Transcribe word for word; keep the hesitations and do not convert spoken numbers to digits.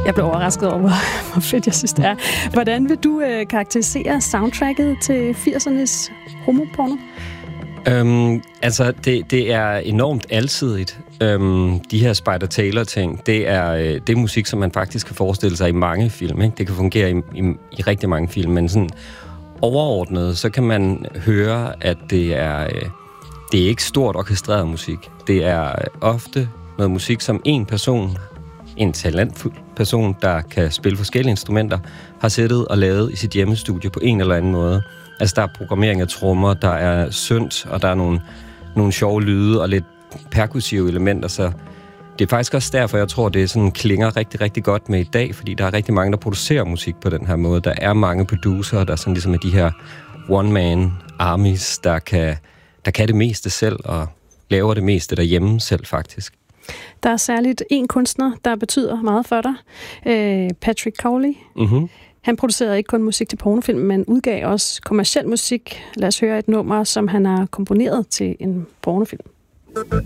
Jeg blev overrasket over, hvor, hvor fedt jeg synes, det er. Hvordan vil du øh, karakterisere soundtracket til firsernes homoporno? Øhm, altså, det, det er enormt alsidigt. Øhm, de her Spider Taylor-ting, det er, øh, det er musik, som man faktisk kan forestille sig i mange film. Ikke? Det kan fungere i, i, i rigtig mange film, men sådan overordnet, så kan man høre, at det er, øh, det er ikke stort orkestreret musik. Det er ofte noget musik, som en person, en talentfuld person, der kan spille forskellige instrumenter, har sættet og lavet i sit hjemmestudie på en eller anden måde. Altså, der er programmering af trommer, der er synth, og der er nogle, nogle sjove lyde og lidt perkussive elementer, så det er faktisk også derfor, jeg tror, det sådan klinger rigtig, rigtig godt med i dag, fordi der er rigtig mange, der producerer musik på den her måde. Der er mange producer, der sådan ligesom er de her one-man armies, der kan, der kan det meste selv, og laver det meste derhjemme selv, faktisk. Der er særligt en kunstner, der betyder meget for dig, øh, Patrick Cowley. Mhm. Han producerede ikke kun musik til pornofilm, men udgav også kommerciel musik. Lad os høre et nummer, som han har komponeret til en pornofilm.